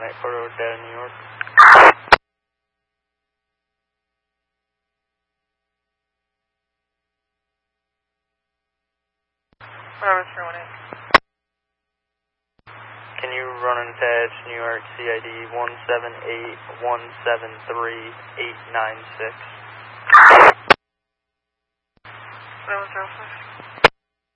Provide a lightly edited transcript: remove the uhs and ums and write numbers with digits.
at Cordova Data, New York. Whatever, 318. Can you run and attach New York CID 178173896? 706.